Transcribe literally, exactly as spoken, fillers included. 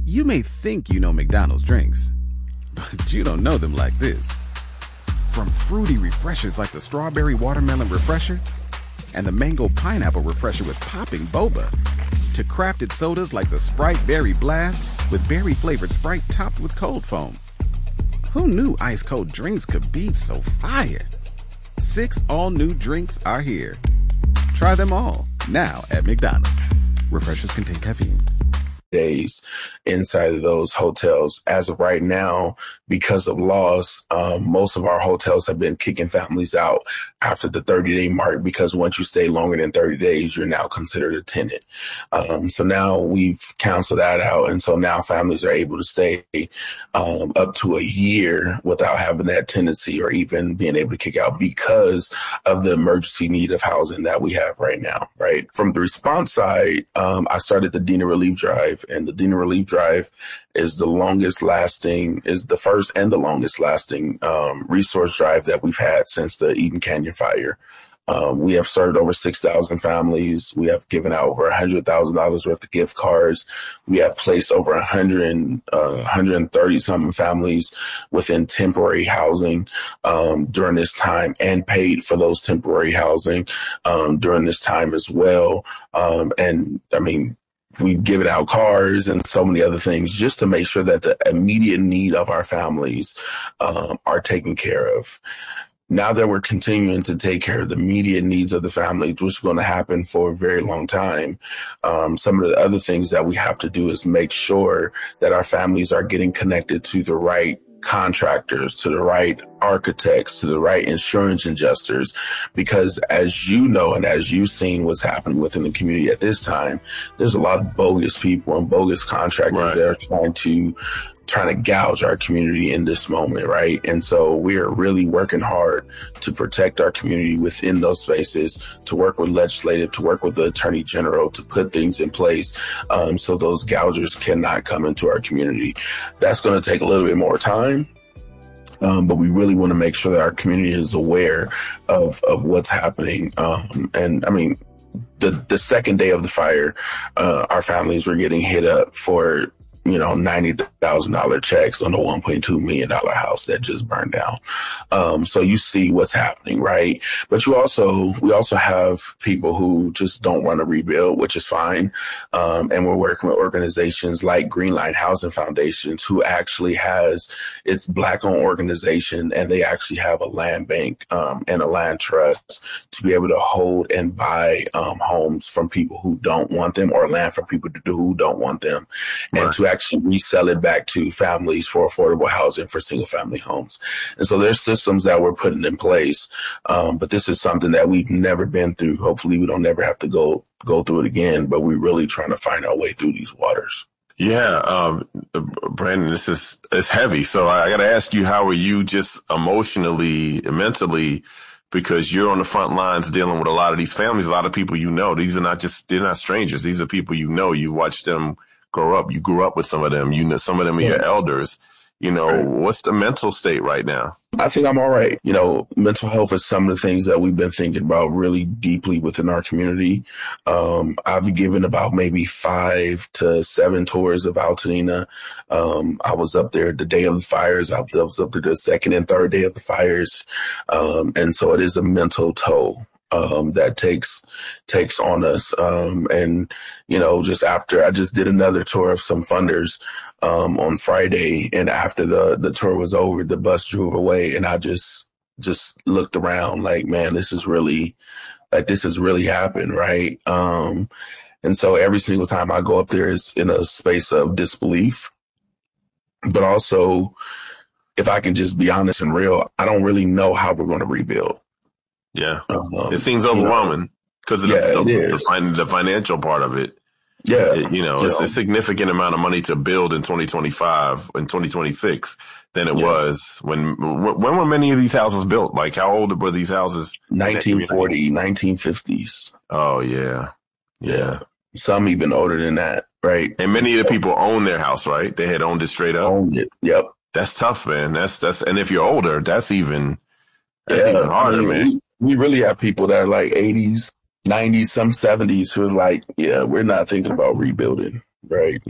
You may think you know McDonald's drinks, but you don't know them like this. From fruity refreshers like the Strawberry Watermelon Refresher and the Mango Pineapple Refresher with popping boba, to crafted sodas like the Sprite Berry Blast with berry-flavored Sprite topped with cold foam. Who knew ice-cold drinks could be so fire? Six all-new drinks are here. Try them all, now at McDonald's. Refreshers contain caffeine. Days inside of those hotels. As of right now, because of laws, um, most of our hotels have been kicking families out after the thirty day mark, because once you stay longer than thirty days, you're now considered a tenant. Um, so now we've canceled that out. And so now families are able to stay um, up to a year without having that tenancy or even being able to kick out because of the emergency need of housing that we have right now, right? From the response side, um, I started the Dina Relief Drive. And the Dina Relief Drive is the longest lasting, is the first and the longest lasting um, resource drive that we've had since the Eden Canyon fire. Um, we have served over six thousand families. We have given out over one hundred thousand dollars worth of gift cards. We have placed over one hundred, uh, one hundred thirty something families within temporary housing um, during this time, and paid for those temporary housing um, during this time as well. Um, and I mean, we've given out cars and so many other things just to make sure that the immediate need of our families um, are taken care of. Now that we're continuing to take care of the immediate needs of the families, which is going to happen for a very long time, um, some of the other things that we have to do is make sure that our families are getting connected to the right contractors, to the right architects, to the right insurance adjusters, because as you know, and as you've seen what's happening within the community at this time, there's a lot of bogus people and bogus contractors right. that are trying to trying to gouge our community in this moment, right? And so we are really working hard to protect our community within those spaces, to work with legislative, to work with the attorney general, to put things in place um, so those gougers cannot come into our community. That's going to take a little bit more time. Um, but we really want to make sure that our community is aware of, of what's happening. Um, and I mean, the, the second day of the fire, uh, our families were getting hit up for you know, ninety thousand dollars checks on a one point two million dollars house that just burned down. Um, so you see what's happening, right? But you also, we also have people who just don't want to rebuild, which is fine. Um, and we're working with organizations like Greenlight Housing Foundations, who actually has, it's Black owned organization, and they actually have a land bank, um, and a land trust to be able to hold and buy, um, homes from people who don't want them, or land from people to do who don't want them. Right. And to actually resell it back to families for affordable housing for single family homes. And so there's systems that we're putting in place. Um, but this is something that we've never been through. Hopefully we don't ever have to go, go through it again, but we're really trying to find our way through these waters. Yeah. Um, Brandon, this is, it's heavy. So I got to ask you, how are you just emotionally, mentally, because you're on the front lines dealing with a lot of these families, a lot of people you know. These are not just, they're not strangers. These are people you know. You watch them grow up. You grew up with some of them. You know, some of them are your elders. You know, right. What's the mental state right now? I think I'm all right. You know, mental health is some of the things that we've been thinking about really deeply within our community. Um, I've given about maybe five to seven tours of Altoona. Um, I was up there the day of the fires. I was up there the second and third day of the fires. Um, and so it is a mental toll. Um, that takes, takes on us. Um, and, you know, just after I just did another tour of some funders, um, on Friday, and after the, the tour was over, the bus drove away, and I just, just looked around like, man, this is really, like, this has really happened. Right. Um, and so every single time I go up there is in a space of disbelief, but also, if I can just be honest and real, I don't really know how we're going to rebuild. Yeah, um, it seems overwhelming because you know, of the, yeah, the, the, the financial part of it. Yeah. It, you know, you it's know. a significant amount of money to build in twenty twenty-five and twenty twenty-six than it yeah. was when, when were many of these houses built? Like, how old were these houses? nineteen forty, nineteen fifties. Oh, yeah. Yeah. yeah. Some even older than that. Right. And many of the people own their house, right? They had owned it straight up. Owned it. Yep. That's tough, man. That's, that's, and if you're older, that's even, that's yeah, even harder, I mean, man. We, we really have people that are like eighties, nineties, some seventies who are like, yeah, we're not thinking about rebuilding. Right.